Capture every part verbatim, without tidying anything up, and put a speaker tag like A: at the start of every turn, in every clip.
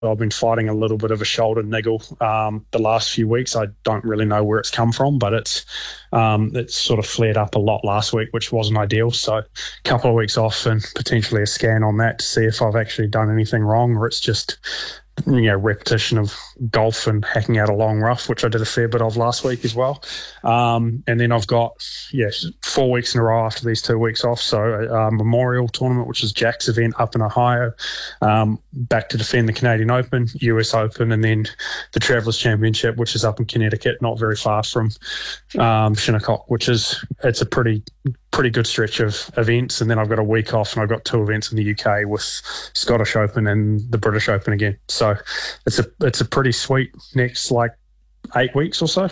A: I've been fighting a little bit of a shoulder niggle um, the last few weeks. I don't really know where it's come from, but it's um, it's sort of flared up a lot last week, which wasn't ideal. So a couple of weeks off and potentially a scan on that to see if I've actually done anything wrong, or it's just, you know, repetition of golf and hacking out a long rough, which I did a fair bit of last week as well. Um, and then I've got, yes, four weeks in a row after these two weeks off. So a Memorial tournament, which is Jack's event up in Ohio, um, back to defend the Canadian Open, U S Open, and then the Travelers Championship, which is up in Connecticut, not very far from um, Shinnecock, which is, it's a pretty pretty good stretch of events. And then I've got a week off and I've got two events in the U K with Scottish Open and the British Open again. So it's a it's a pretty sweet next like eight weeks or so.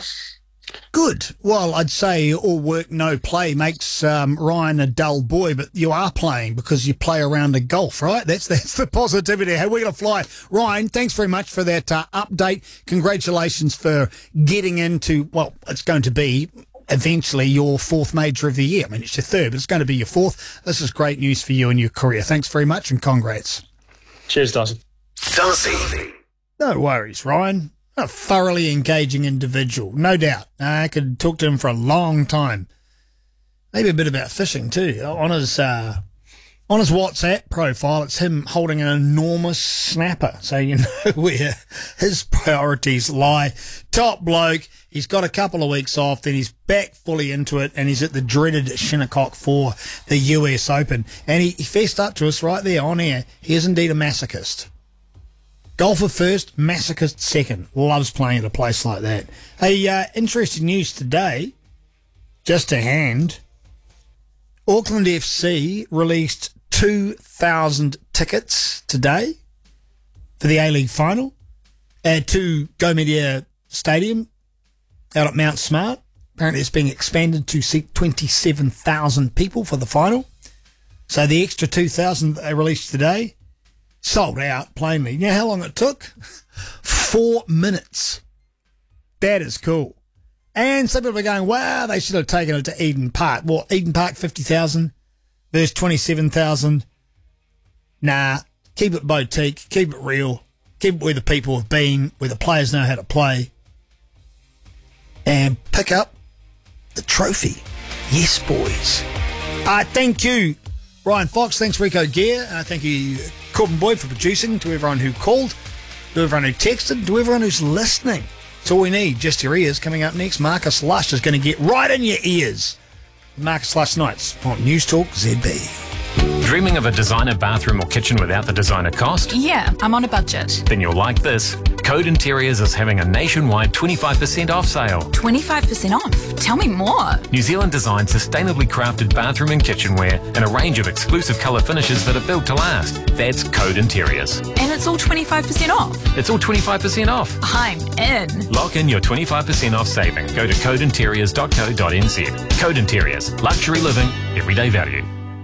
B: Good. Well, I'd say all work, no play makes um, Ryan a dull boy, but you are playing because you play around the golf, right? That's that's the positivity. Hey, we're going to fly. Ryan, thanks very much for that uh, update. Congratulations for getting into, well, it's going to be eventually your fourth major of the year. I mean, it's your third, but it's going to be your fourth. This is great news for you and your career. Thanks very much and congrats.
A: Cheers, Darcy.
C: Darcy.
B: No worries, Ryan. A thoroughly engaging individual, no doubt. I could talk to him for a long time. Maybe a bit about fishing too. On his uh, on his WhatsApp profile, it's him holding an enormous snapper, so you know where his priorities lie. Top bloke. He's got a couple of weeks off, then he's back fully into it, and he's at the dreaded Shinnecock for the U S Open. And he, he fessed up to us right there on air. He is indeed a masochist. Golfer first, masochist second. Loves playing at a place like that. Hey, uh, interesting news today, just to hand. Auckland F C released two thousand tickets today for the A-League final at to Go Media Stadium out at Mount Smart. Apparently it's being expanded to seat twenty-seven thousand people for the final. So the extra two thousand that they released today sold out plainly. You know how long it took? Four minutes. That is cool. And some people are going, wow, they should have taken it to Eden Park. Well, Eden Park, fifty thousand. There's twenty-seven thousand. Nah, keep it boutique, keep it real, keep it where the people have been, where the players know how to play. And pick up the trophy. Yes, boys. Uh, thank you, Ryan Fox. Thanks, Rico Gear. Uh, thank you, Corbin Boyd, for producing. To everyone who called, to everyone who texted, to everyone who's listening. It's all we need, just your ears. Coming up next, Marcus Lush is going to get right in your ears. Marcus Lush Nights on News Talk Z B.
D: Dreaming of a designer bathroom or kitchen without the designer cost?
E: Yeah, I'm on a budget.
D: Then you'll like this. Code Interiors is having a nationwide twenty-five percent off sale.
E: twenty-five percent off? Tell me more.
D: New Zealand designed sustainably crafted bathroom and kitchenware and a range of exclusive colour finishes that are built to last. That's Code Interiors.
E: And it's all twenty-five percent off?
D: It's all twenty-five percent off.
E: I'm in.
D: Lock in your twenty-five percent off saving. Go to code interiors dot co dot n z. Code Interiors. Luxury living. Everyday value.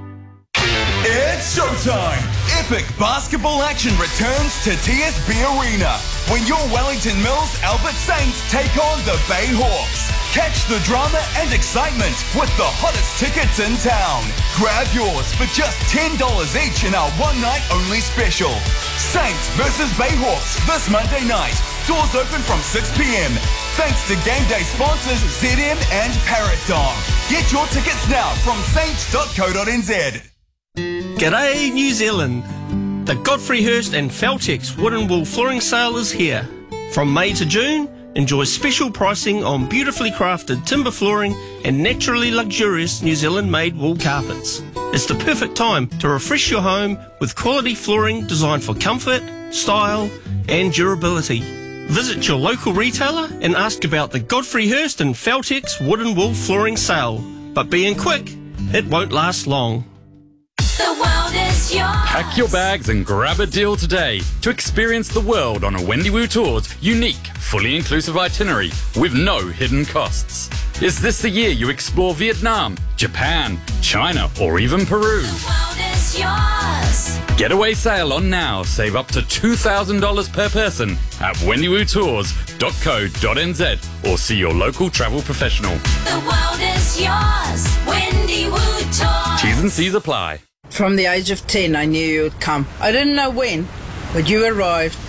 C: It's showtime! Epic basketball action returns to T S B Arena when your Wellington Mills Albert Saints take on the Bay Hawks. Catch the drama and excitement with the hottest tickets in town. Grab yours for just ten dollars each in our one-night-only special. Saints versus Bay Hawks this Monday night. Doors open from six p.m. Thanks to game day sponsors Z M and Paradigm. Get your tickets now from saints dot co dot n z.
F: G'day New Zealand! The Godfrey Hirst and Feltex Wood and Wool Flooring Sale is here. From May to June, enjoy special pricing on beautifully crafted timber flooring and naturally luxurious New Zealand made wool carpets. It's the perfect time to refresh your home with quality flooring designed for comfort, style and durability. Visit your local retailer and ask about the Godfrey Hirst and Feltex Wood and Wool Flooring Sale. But being quick, it won't last long.
G: The world is yours.
H: Pack your bags and grab a deal today to experience the world on a Wendy Wu Tours unique, fully inclusive itinerary with no hidden costs. Is this the year you explore Vietnam, Japan, China, or even Peru?
G: The world is yours.
H: Getaway sale on now. Save up to two thousand dollars per person at wendy wu tours dot co dot n z or see your local travel professional.
G: The world is yours. Wendy Wu Tours.
H: T's and C's apply.
I: From the age of ten, I knew you would come. I didn't know when, but you arrived.